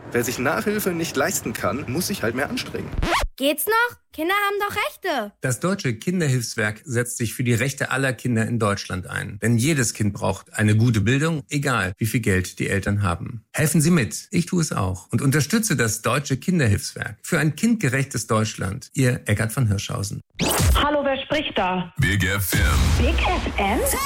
Wer sich Nachhilfe nicht leisten kann, muss sich halt mehr anstrengen. Geht's noch? Kinder haben doch Rechte. Das Deutsche Kinderhilfswerk setzt sich für die Rechte aller Kinder in Deutschland ein. Denn jedes Kind braucht eine gute Bildung, egal wie viel Geld die Eltern haben. Helfen Sie mit. Ich tue es auch. Und unterstütze das Deutsche Kinderhilfswerk. Für ein kindgerechtes Deutschland. Ihr Eckart von Hirschhausen. Hallo, wer spricht da? Big FM. Big FM?